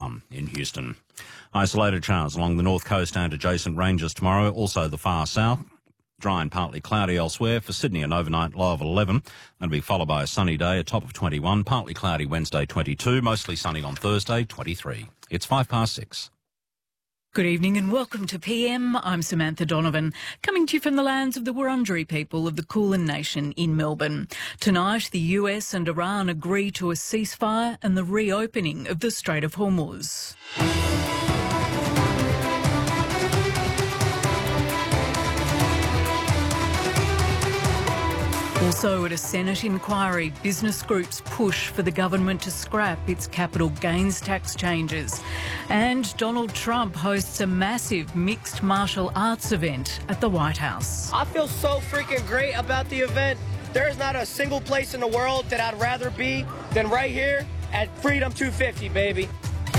I'm in Houston. Isolated showers along the north coast and adjacent ranges tomorrow, also the far south. Dry and partly cloudy elsewhere. For Sydney, an overnight low of 11. That'll be followed by a sunny day, a top of 21. Partly cloudy Wednesday, 22. Mostly sunny on Thursday, 23. It's 6:05. Good evening and welcome to PM. I'm Samantha Donovan, coming to you from the lands of the Wurundjeri people of the Kulin Nation in Melbourne. Tonight, the US and Iran agree to a ceasefire and the reopening of the Strait of Hormuz. Also at a Senate inquiry, business groups push for the government to scrap its capital gains tax changes. And Donald Trump hosts a massive mixed martial arts event at the White House. I feel so freaking great about the event. There's not a single place in the world that I'd rather be than right here at Freedom 250, baby.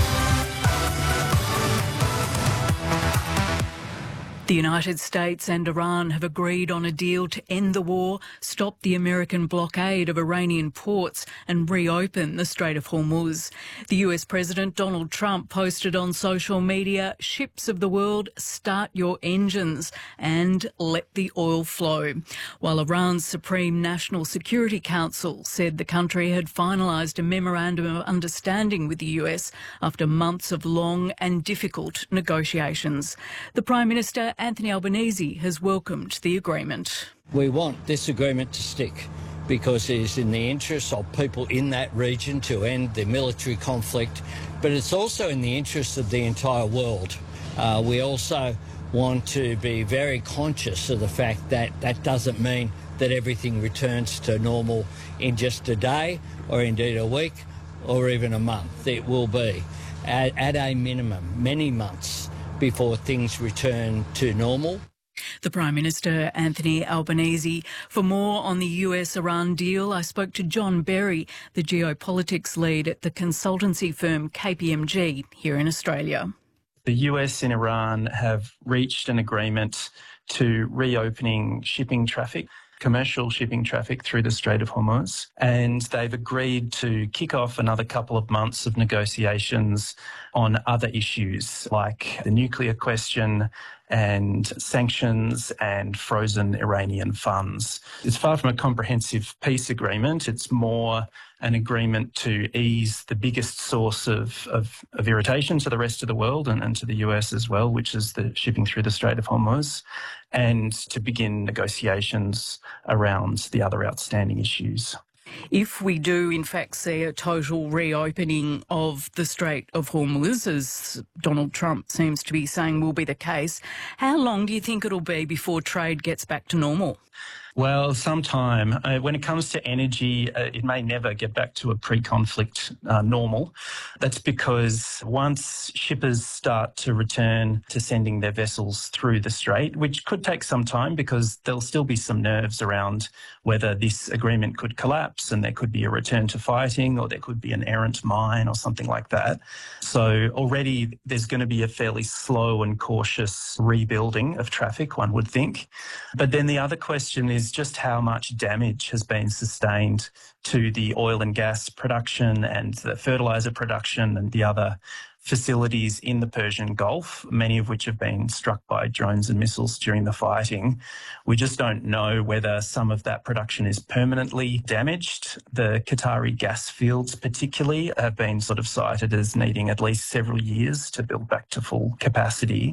The United States and Iran have agreed on a deal to end the war, stop the American blockade of Iranian ports and reopen the Strait of Hormuz. The US President Donald Trump posted on social media, "Ships of the world, start your engines and let the oil flow." While Iran's Supreme National Security Council said the country had finalised a memorandum of understanding with the US after months of long and difficult negotiations. The Prime Minister Anthony Albanese has welcomed the agreement. We want this agreement to stick because it is in the interests of people in that region to end the military conflict, but it's also in the interests of the entire world. We also want to be very conscious of the fact that that doesn't mean that everything returns to normal in just a day or indeed a week or even a month. It will be at a minimum many months before things return to normal. The Prime Minister, Anthony Albanese. For more on the US-Iran deal, I spoke to John Berry, the geopolitics lead at the consultancy firm KPMG here in Australia. The US and Iran have reached an agreement to reopening shipping traffic, commercial shipping traffic through the Strait of Hormuz, and they've agreed to kick off another couple of months of negotiations on other issues like the nuclear question and sanctions and frozen Iranian funds. It's far from a comprehensive peace agreement. It's more an agreement to ease the biggest source of irritation to the rest of the world and to the US as well, which is the shipping through the Strait of Hormuz, and to begin negotiations around the other outstanding issues. If we do, in fact, see a total reopening of the Strait of Hormuz, as Donald Trump seems to be saying will be the case, how long do you think it'll be before trade gets back to normal? Well, sometime. When it comes to energy, it may never get back to a pre-conflict normal. That's because once shippers start to return to sending their vessels through the strait, which could take some time because there'll still be some nerves around whether this agreement could collapse and there could be a return to fighting or there could be an errant mine or something like that. So already there's going to be a fairly slow and cautious rebuilding of traffic, one would think. But then the other question is just how much damage has been sustained to the oil and gas production and the fertiliser production and the other facilities in the Persian Gulf, many of which have been struck by drones and missiles during the fighting. We just don't know whether some of that production is permanently damaged. The Qatari gas fields particularly have been sort of cited as needing at least several years to build back to full capacity.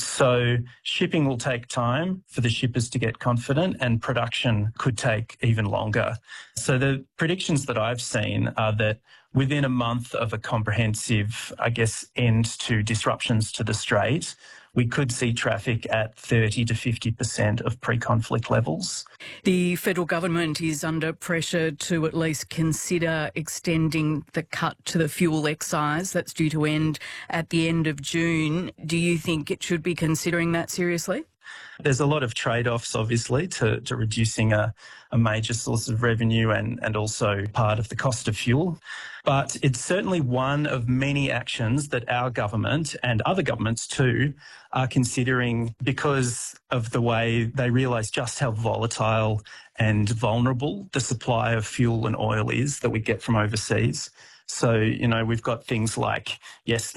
So shipping will take time for the shippers to get confident, and production could take even longer. So the predictions that I've seen are that within a month of a comprehensive, end to disruptions to the strait, we could see traffic at 30 to 50% of pre-conflict levels. The federal government is under pressure to at least consider extending the cut to the fuel excise that's due to end at the end of June. Do you think it should be considering that seriously? There's a lot of trade-offs, obviously, to reducing a major source of revenue and also part of the cost of fuel. But it's certainly one of many actions that our government and other governments too are considering because of the way they realise just how volatile and vulnerable the supply of fuel and oil is that we get from overseas. So, we've got things like, yes,